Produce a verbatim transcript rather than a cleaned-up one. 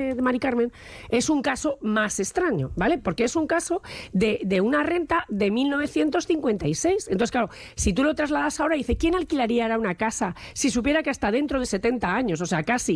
de, de Mari Carmen es un caso más extraño, ¿vale? Porque es un caso de, de una renta de mil novecientos cincuenta y seis. Entonces, claro, si tú lo trasladas ahora, dice, ¿quién alquilaría ahora una casa si supiera que hasta dentro de setenta años, o sea, casi